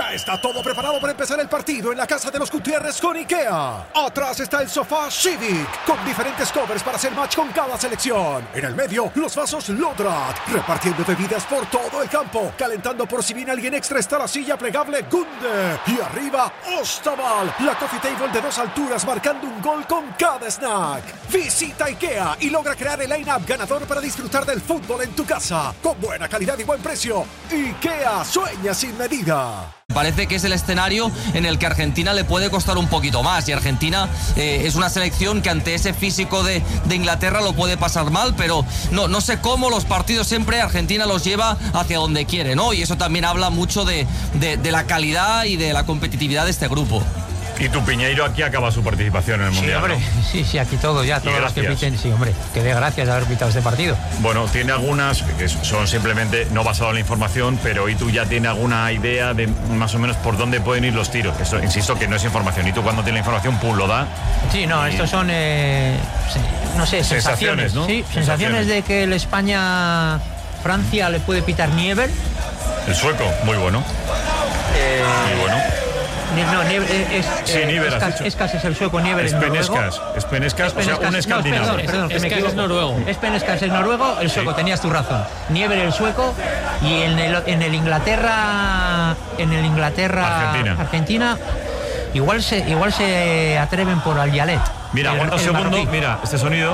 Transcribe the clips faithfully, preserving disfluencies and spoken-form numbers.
Ya está todo preparado para empezar el partido en la casa de los Gutiérrez con IKEA. Atrás está el sofá Civic, con diferentes covers para hacer match con cada selección. En el medio, los vasos Lodrat, repartiendo bebidas por todo el campo. Calentando por si viene alguien extra está la silla plegable Gunde. Y arriba, Ostaval, la coffee table de dos alturas marcando un gol con cada snack. Visita IKEA y logra crear el line-up ganador para disfrutar del fútbol en tu casa. Con buena calidad y buen precio. IKEA sueña sin medida. Parece que es el escenario en el que a Argentina le puede costar un poquito más y Argentina eh, es una selección que ante ese físico de, de Inglaterra lo puede pasar mal, pero no, no sé cómo los partidos siempre Argentina los lleva hacia donde quiere, ¿no? Y eso también habla mucho de, de, de la calidad y de la competitividad de este grupo. Y tu Piñeiro aquí acaba su participación en el sí, Mundial, hombre, ¿no? Sí, sí, aquí todo ya, todos los que piten, sí, hombre, que dé gracias de haber pitado este partido. Bueno, tiene algunas, que son simplemente no basado en la información, pero ¿y tú ya tienes alguna idea de más o menos por dónde pueden ir los tiros? Eso, insisto, que no es información. Y tú cuando tienes la información, pum, lo da. Sí, no, y... estos son, eh, no sé, sensaciones, sensaciones, ¿no? Sí, sensaciones, sensaciones de que el España-Francia le puede pitar Nievel. El sueco, muy bueno. Eh... Muy bueno. No, Nievel es, sí, eh, Escas, Escas es el sueco, Nievel es Penezcas, es Penezcas, o sea, un escandinavo. No, perdón, perdón, que me equivoco. Es noruego. Es Penezcas, es noruego, el sueco, sí. Tenías tu razón. Nievel el sueco y en el, en el Inglaterra, en el Inglaterra Argentina, Argentina igual se igual se atreven por Al-Yalet. Mira, aguarda un segundo, marroquí. Mira, este sonido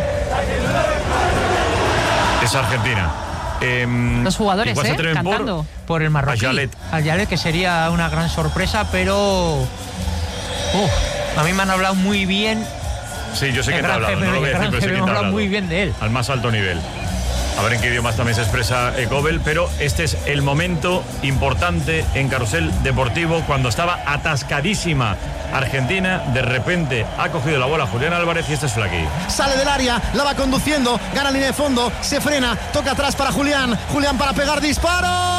es Argentina. Eh, Los jugadores, ¿eh? Cantando. Por, por el marroquí. Al-Yalet, que sería una gran sorpresa, pero uf, a mí me han hablado muy bien. Sí, yo sé que te ha hablado, no lo voy a decir, pero sé que te ha hablado. Muy bien de él. Al más alto nivel. A ver en qué idiomas también se expresa Gobel, pero este es el momento importante en Carrusel Deportivo, cuando estaba atascadísima Argentina, de repente ha cogido la bola Julián Álvarez y este es Flaky. Sale del área, la va conduciendo, gana línea de fondo, se frena, toca atrás para Julián, Julián para pegar disparo.